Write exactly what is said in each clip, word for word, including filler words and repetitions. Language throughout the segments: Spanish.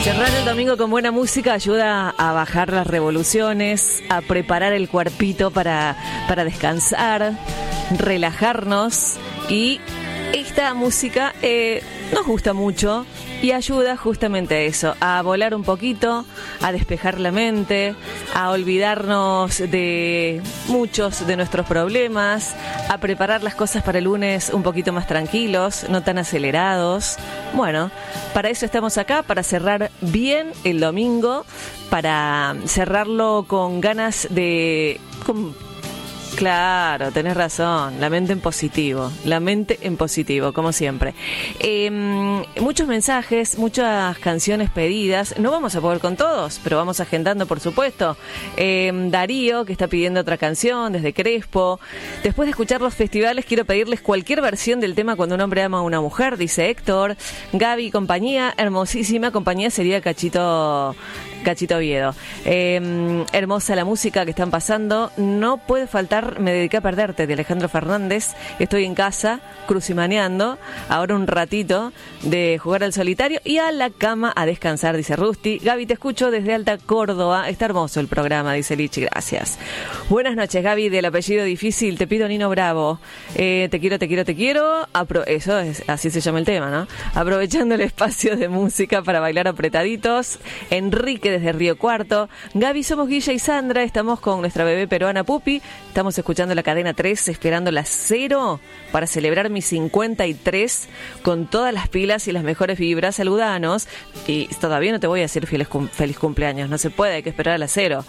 Cerrar el domingo con buena música ayuda a bajar las revoluciones, a preparar el cuerpito para, para descansar, relajarnos, y esta música eh, nos gusta mucho y ayuda justamente a eso, a volar un poquito, a despejar la mente, a olvidarnos de muchos de nuestros problemas, a preparar las cosas para el lunes un poquito más tranquilos, no tan acelerados. Bueno, para eso estamos acá, para cerrar bien el domingo, para cerrarlo con ganas de... Con, Claro, tenés razón, la mente en positivo, la mente en positivo, como siempre. Eh, muchos mensajes, muchas canciones pedidas, no vamos a poder con todos, pero vamos agendando, por supuesto. Eh, Darío, que está pidiendo otra canción desde Crespo. Después de escuchar los festivales, quiero pedirles cualquier versión del tema Cuando un hombre ama a una mujer, dice Héctor. Gaby, compañía, hermosísima compañía sería Cachito... Cachito Oviedo. Eh, hermosa la música que están pasando. No puede faltar Me dediqué a perderte, de Alejandro Fernández. Estoy en casa, crucimaneando. Ahora un ratito de jugar al solitario y a la cama a descansar, dice Rusty. Gaby, te escucho desde Alta Córdoba. Está hermoso el programa, dice Lichi. Gracias. Buenas noches, Gaby, del apellido difícil. Te pido Nino Bravo. Eh, te quiero, te quiero, te quiero. Apro- Eso es, así se llama el tema, ¿no? Aprovechando el espacio de música para bailar apretaditos. Enrique desde Río Cuarto. Gaby, somos Guilla y Sandra, estamos con nuestra bebé peruana Pupi, estamos escuchando la cadena tres, esperando la cero para celebrar mi cincuenta y tres con todas las pilas y las mejores vibras. Saludanos. Y todavía no te voy a decir feliz, cum- feliz cumpleaños, no se puede, hay que esperar a la cero.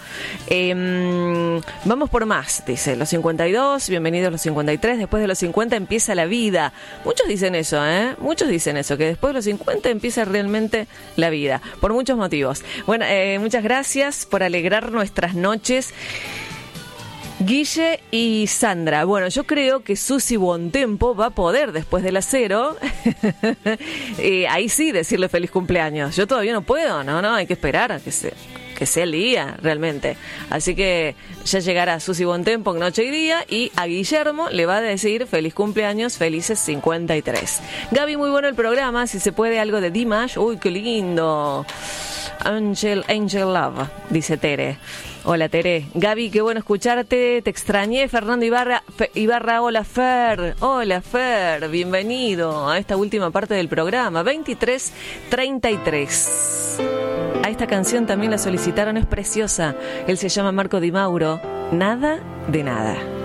Eh, vamos por más, dice, los cincuenta y dos, bienvenidos los cincuenta y tres, después de los cincuenta empieza la vida. Muchos dicen eso, ¿eh? Muchos dicen eso, que después de los cincuenta empieza realmente la vida, por muchos motivos. Bueno, eh, muchas gracias por alegrar nuestras noches, Guille y Sandra. Bueno, yo creo que Susi Bontempo va a poder, después de la cero, eh, ahí sí decirle feliz cumpleaños. Yo todavía no puedo, no, no, hay que esperar a que se... que sea el día, realmente. Así que ya llegará Susi Bontempo en Noche y Día, y a Guillermo le va a decir feliz cumpleaños, felices cincuenta y tres. Gaby, muy bueno el programa, si se puede algo de Dimash. Uy, qué lindo. Angel, Angel Love, dice Tere. Hola, Tere. Gaby, qué bueno escucharte. Te extrañé. Fernando Ibarra. Fe, Ibarra, hola, Fer. Hola, Fer. Bienvenido a esta última parte del programa. veintitrés treinta y tres. A esta canción también la solicitaron, es preciosa. Él se llama Marco Di Mauro. Nada de nada.